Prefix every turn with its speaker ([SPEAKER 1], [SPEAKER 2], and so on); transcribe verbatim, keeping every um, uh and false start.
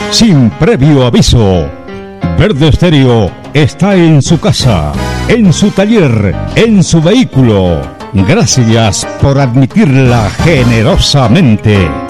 [SPEAKER 1] sin previo aviso. Verde Estéreo está en su casa, en su taller, en su vehículo. Gracias por admitirla generosamente.